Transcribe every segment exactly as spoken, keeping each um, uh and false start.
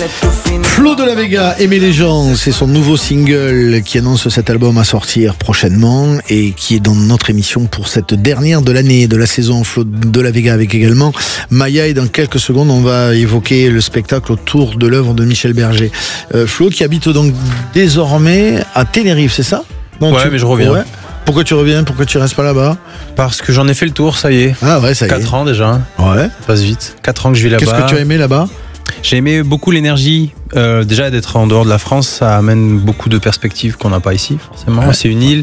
Flo de la Vega, Aimer les gens, c'est son nouveau single qui annonce cet album à sortir prochainement et qui est dans notre émission pour cette dernière de l'année, de la saison. Flo de la Vega avec également Maya, et dans quelques secondes on va évoquer le spectacle autour de l'œuvre de Michel Berger. Euh, Flo qui habite donc désormais à Tenerife, c'est ça? Non, ouais, tu... mais je reviens. Ouais. Pourquoi tu reviens? Pourquoi tu restes pas là-bas? Parce que j'en ai fait le tour, ça y est. Ah ouais, ça y est. quatre ans déjà. Ouais. Ça passe vite. quatre ans que je vis là-bas. Qu'est-ce que tu as aimé là-bas? J'ai aimé beaucoup l'énergie. Euh, déjà, d'être en dehors de la France, ça amène beaucoup de perspectives qu'on n'a pas ici, forcément. Ouais. C'est une île.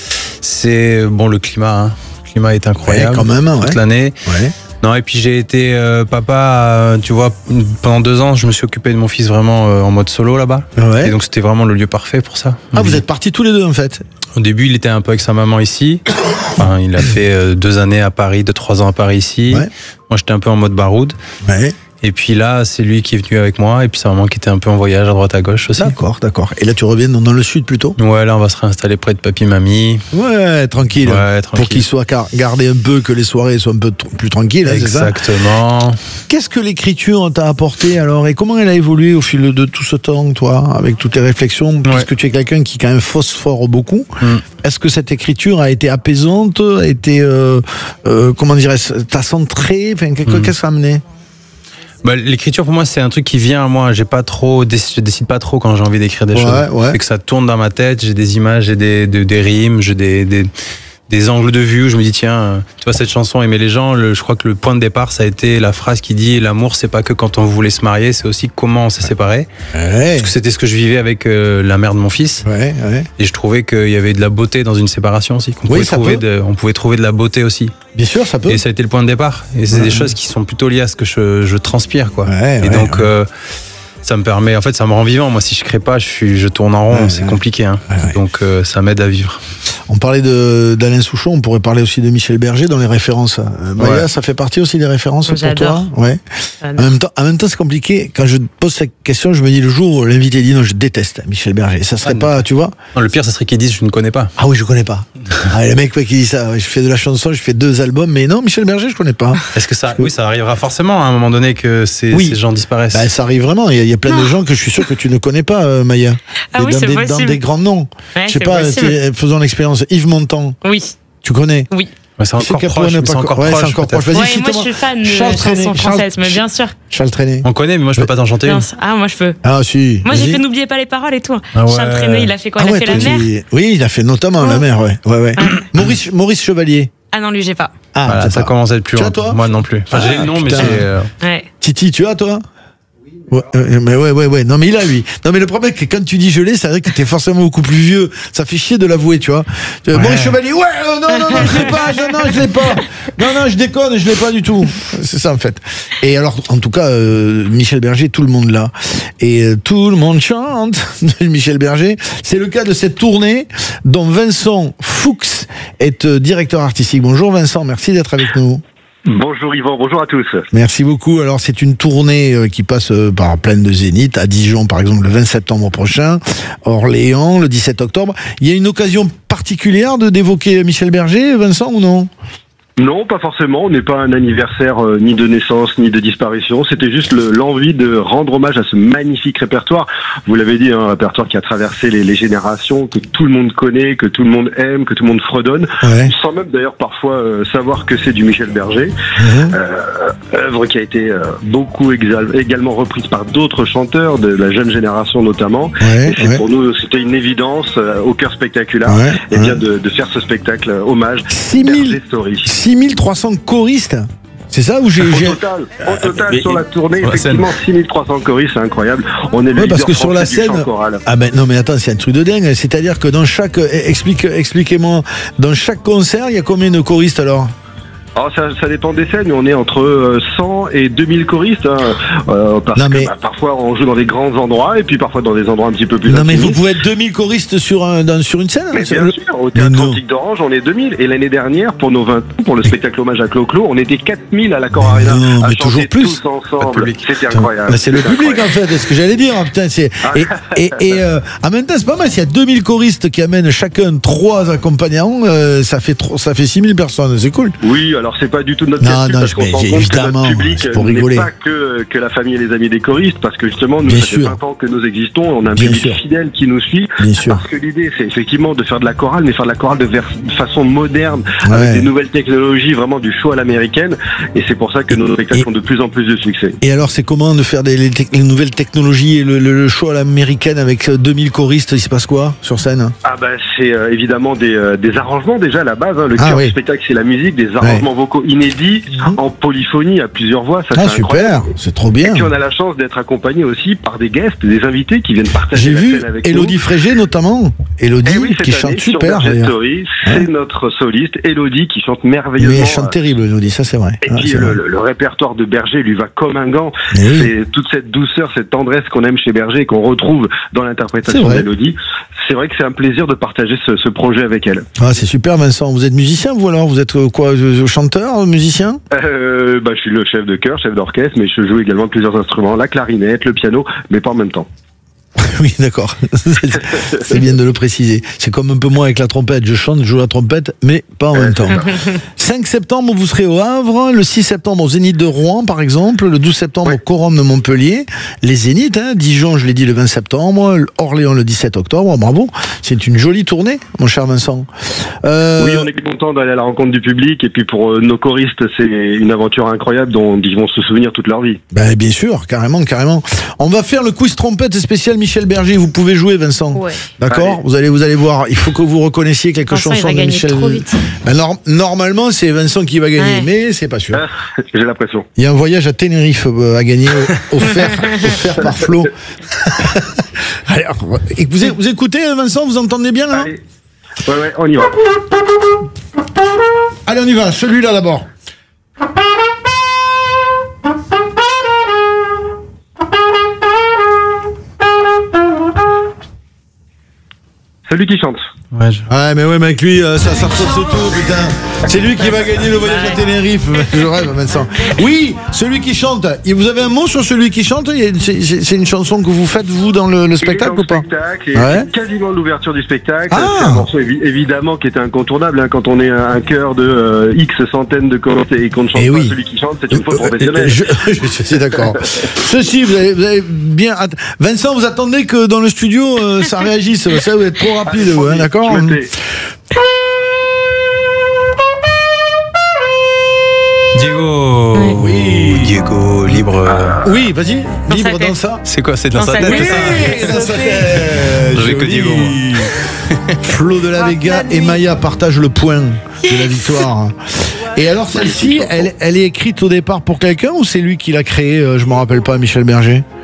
C'est, bon, le climat, hein. Le climat est incroyable. Ouais, quand même, toute ouais. l'année. Ouais. Non, et puis j'ai été euh, papa, euh, tu vois, pendant deux ans, je me suis occupé de mon fils vraiment euh, en mode solo là-bas. Ouais. Et donc c'était vraiment le lieu parfait pour ça. Ah, vous êtes partis tous les deux en fait? Au début, il était un peu avec sa maman ici. Enfin, il a fait euh, deux années à Paris, deux, trois ans à Paris ici. Ouais. Moi, j'étais un peu en mode baroud. Ouais. Et puis là, c'est lui qui est venu avec moi. Et puis sa maman qui était un peu en voyage à droite à gauche aussi. D'accord, d'accord. Et là, tu reviens dans, dans le sud plutôt? Ouais, là, on va se réinstaller près de papy, mamie. Ouais, tranquille. Ouais, tranquille. Pour qu'il soit gardé un peu, que les soirées soient un peu t- plus tranquilles. Hein, exactement. C'est ça. Qu'est-ce que l'écriture t'a apporté alors? Et comment elle a évolué au fil de tout ce temps, toi, avec toutes tes réflexions? Ouais. Puisque tu es quelqu'un qui, quand même, phosphore beaucoup. Mm. Est-ce que cette écriture a été apaisante? A été, euh, euh, comment dirais-je, t'as centré? Enfin, qu'est-ce mm. que ça a amené? Bah, l'écriture pour moi c'est un truc qui vient à moi. J'ai pas trop, je décide pas trop quand j'ai envie d'écrire des ouais, choses. Ouais. C'est que ça tourne dans ma tête. J'ai des images, j'ai des, des, des rimes, j'ai des, des, des angles de vue où je me dis tiens, tu vois cette chanson Aimer les gens. Le, je crois que le point de départ ça a été la phrase qui dit l'amour c'est pas que quand on voulait se marier, c'est aussi comment on s'est séparés. Ouais. Parce que c'était ce que je vivais avec euh, la mère de mon fils. Ouais, ouais. Et je trouvais qu'il y avait de la beauté dans une séparation aussi. Qu'on oui, pouvait trouver de, on pouvait trouver de la beauté aussi. Bien sûr, ça peut. Et ça a été le point de départ. Et c'est ouais. des choses qui sont plutôt liées à ce que je, je transpire, quoi. Ouais, et ouais, donc, ouais. Euh, ça me permet, en fait, ça me rend vivant. Moi, si je crée pas, je, suis, je tourne en rond, ouais, c'est ouais. compliqué. Hein. Ouais, ouais. Donc, euh, ça m'aide à vivre. On parlait de, d'Alain Souchon, on pourrait parler aussi de Michel Berger dans les références. Euh, Maya, ouais. ça fait partie aussi des références pour J'adore. toi? Ouais. En même temps, en même temps, c'est compliqué. Quand je pose cette question, je me dis le jour où l'invité dit non, je déteste Michel Berger. Ça serait ah, pas, tu vois? Non, le pire, ça serait qu'il dise je ne connais pas. Ah oui, je connais pas. Ah, le mec qui dit ça, je fais de la chanson, je fais deux albums, mais non, Michel Berger, je connais pas. Est-ce que ça, oui, ça arrivera forcément à un moment donné que ces, oui. ces gens disparaissent? Bah, ça arrive vraiment. Il y a, il y a plein non. de gens que je suis sûr que tu ne connais pas, euh, Maya. Ah et oui, dans, c'est des, possible. dans des grands noms. Ouais, je sais pas, faisons l'expérience. Yves Montand. Oui. Tu connais? Oui. Ouais, c'est encore proche, c'est encore ouais, proche. C'est encore proche. Ouais, moi, je suis fan de chansons françaises, mais bien sûr. Charles Trenet. On connaît, mais moi, je peux pas t'en chanter une. Ah, moi, je peux. Ah, si. Moi, j'ai fait N'oubliez pas les paroles et tout. Ah ouais. Charles Trenet, il a fait quoi? Il ah a ouais, fait La Mer. dit... Oui, il a fait notamment oh. La Mer, ouais. ouais, ouais. Ah. Maurice, Maurice Chevalier. Ah non, lui, j'ai pas. Ah, voilà, ça pas. commence à être plus loin. Tu as, toi? Moi, non plus. Enfin, ah, j'ai le nom, putain. mais j'ai. Euh... Ouais. Titi, tu as, toi? Ouais, euh, mais ouais, ouais, ouais. Non, mais il a, lui. Non, mais le problème, c'est que quand tu dis je l'ai, c'est vrai que t'es forcément beaucoup plus vieux. Ça fait chier de l'avouer, tu vois. Ouais. Maurice Chevalier, ouais, euh, non, non, non, je l'ai pas, non, non, je l'ai pas. Non, non, je déconne, je l'ai pas du tout. C'est ça, en fait. Et alors, en tout cas, euh, Michel Berger, tout le monde là. Et euh, tout le monde chante Michel Berger. C'est le cas de cette tournée dont Vincent Fuchs est euh, directeur artistique. Bonjour Vincent, merci d'être avec nous. Bonjour Yvan, bonjour à tous. Merci beaucoup. Alors c'est une tournée qui passe par plein de zéniths, à Dijon par exemple le vingt septembre prochain, Orléans le dix-sept octobre. Il y a une occasion particulière de d'évoquer Michel Berger, Vincent, ou non ? Non, pas forcément. On n'est pas un anniversaire euh, ni de naissance ni de disparition. C'était juste le, l'envie de rendre hommage à ce magnifique répertoire. Vous l'avez dit, un répertoire qui a traversé les, les générations, que tout le monde connaît, que tout le monde aime, que tout le monde fredonne, ouais. sans même d'ailleurs parfois euh, savoir que c'est du Michel Berger. Mmh. Euh, œuvre qui a été euh, beaucoup exal- également reprise par d'autres chanteurs de la jeune génération notamment. Ouais, et c'est ouais. pour nous, c'était une évidence euh, au cœur spectaculaire, ouais, et bien ouais. de, de faire ce spectacle euh, hommage Berger Story. six mille trois cents choristes, c'est ça où j'ai, au j'ai... total, au total euh, sur la tournée, effectivement six mille trois cents choristes, c'est incroyable. On est le ouais, parce que sur la scène, choral. ah ben non mais attends, c'est un truc de dingue. C'est-à-dire que dans chaque, explique, expliquez-moi, dans chaque concert, il y a combien de choristes alors? Alors ça, ça dépend des scènes, mais on est entre cent et deux mille choristes, hein, euh, parce non, mais... que bah, parfois on joue dans des grands endroits et puis parfois dans des endroits un petit peu plus non intimistes. Mais vous pouvez être deux mille choristes sur, un, dans, sur une scène? Mais bien le... sûr, au Théâtre Antique d'Orange on est deux mille, et l'année dernière pour nos vingt ans, pour le spectacle hommage à Clo-Clo, on était quatre mille à l'Accor Arena non, à mais chanter toujours plus. tous ensemble, c'était incroyable. Bah, c'est le public incroyable. En fait, c'est ce que j'allais dire, putain, c'est... et, et, et euh, en même temps c'est pas mal, s'il y a deux mille choristes qui amènent chacun trois accompagnants, euh, ça fait ça fait six mille personnes, c'est cool. Oui, Alors c'est pas du tout notre Non, calcul non, parce je- qu'on mais se rend j'ai- compte que évidemment, notre public c'est pour n'est rigoler. pas que, que la famille et les amis des choristes, parce que justement, nous, Bien ça fait sûr. vingt ans que nous existons, on a un Bien public sûr. fidèle qui nous suit. Bien sûr. Parce que l'idée, c'est effectivement de faire de la chorale, mais faire de la chorale de, vers- de façon moderne, Ouais. avec des nouvelles technologies, vraiment du show à l'américaine. Et c'est pour ça que nos spectacles Et- ont de plus en plus de succès. Et alors, c'est comment de faire des, les, tec- les nouvelles technologies et le, le- le show à l'américaine avec euh, deux mille choristes? Il se passe quoi sur scène? Ah bah c'est euh, évidemment des, euh, des arrangements déjà à la base. Hein. Le Ah cœur oui. du spectacle, c'est la musique, des arrangements vocaux inédits Mhm. en polyphonie à plusieurs voix. Ça, Ah, c'est incroyable. super, c'est trop Et bien. puis on a la chance d'être accompagné aussi par des guests, des invités qui viennent partager J'ai la vu scène avec Élodie nous. Frégé notamment. Élodie Eh oui, cette qui année, chante sur super Berger d'ailleurs. Story, Ouais. c'est notre soliste Élodie qui chante merveilleusement. Mais elle chante terrible, Élodie, ça c'est vrai. Et Ah, puis c'est le, vrai. le- le répertoire de Berger lui va comme un gant. Eh oui. C'est toute cette douceur, cette tendresse qu'on aime chez Berger et qu'on retrouve dans C'est l'interprétation vrai. d'Élodie. C'est vrai que c'est un plaisir de partager ce, ce projet avec elle. Ah, c'est super, Vincent. Vous êtes musicien, vous alors? Vous êtes euh, quoi, euh, chanteur, musicien? Euh, bah, je suis le chef de chœur, chef d'orchestre, mais je joue également plusieurs instruments, la clarinette, le piano, mais pas en même temps. Oui, d'accord. C'est- C'est bien de le préciser. C'est comme un peu moi avec la trompette. Je chante, je joue la trompette, mais pas en même temps. cinq septembre, vous serez au Havre. Le six septembre, au Zénith de Rouen, par exemple. Le douze septembre, Ouais. au Corum de Montpellier. Les Zéniths, hein. Dijon, je l'ai dit, le vingt septembre. Orléans, le dix-sept octobre. Bravo. C'est une jolie tournée, mon cher Vincent. Euh, Oui, on est content d'aller à la rencontre du public, et puis pour euh, nos choristes, c'est une aventure incroyable dont ils vont se souvenir toute leur vie. Ben, bien sûr, carrément, carrément. On va faire le quiz trompette spécial Michel Berger. Vous pouvez jouer, Vincent. Ouais. D'accord. Allez. Vous allez, vous allez voir. Il faut que vous reconnaissiez quelques Vincent, il chansons va de gagner Michel. trop vite. Ben, nor- normalement, c'est Vincent qui va gagner, Ouais. mais c'est pas sûr. Ah, j'ai l'impression. Il y a un voyage à Tenerife euh, à gagner, euh, offert, offert par Flo. Allez, et vous, vous écoutez, hein, Vincent, vous entendez bien là? Allez. Ouais, ouais, on y va. Allez, on y va. Celui-là d'abord. Celui qui chante. Ouais, je- Ouais, mais ouais, mais avec lui, euh, ça, ça ressorte tout, putain. C'est lui qui va gagner le voyage à Tenerife. Je rêve, Vincent. Oui, celui qui chante. Et vous avez un mot sur celui qui chante? Il y a- C'est c'est- c'est une chanson que vous faites, vous, dans le, le spectacle Il est ou dans pas? le spectacle, et Ouais. c'est quasiment l'ouverture du spectacle. Ah. C'est un morceau évi- évidemment qui était incontournable, hein, quand on est un chœur de euh, X centaines de choristes et qu'on ne chante Eh pas oui. celui qui chante, c'est une faute Euh, professionnelle. euh, Je, je suis d'accord. Ceci, vous avez, vous avez bien. att- Vincent, vous attendez que dans le studio euh, ça réagisse. Ça, vous êtes trop rapide, vous, hein, d'accord? Je me tais. Diego. Ouais. Oui. Diego, libre. euh, Oui, vas-y, Dans libre sa tête. dans ça. C'est quoi? C'est dans, Dans sa sa tête, tête. c'est ça? Oui, dans sa tête. J'avais que Joli. Diego, Flo de la Vega et Maya partagent le point de la victoire. Et alors celle-ci, elle, elle est écrite au départ pour quelqu'un ou c'est lui qui l'a créée? euh, Je me rappelle pas, Michel Berger.